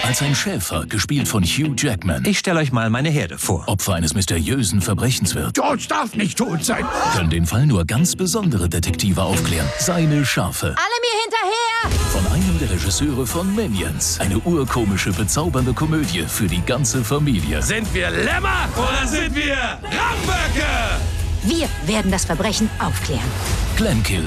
Als ein Schäfer, gespielt von Hugh Jackman, Ich stelle euch mal meine Herde vor. Opfer eines mysteriösen Verbrechens wird, George darf nicht tot sein. können den Fall nur ganz besondere Detektive aufklären. Seine Schafe. Alle mir hinterher! Von einem der Regisseure von Minions. Eine urkomische, bezaubernde Komödie für die ganze Familie. Sind wir Lämmer oder sind wir Ramböcke? Wir werden das Verbrechen aufklären. Glenkill.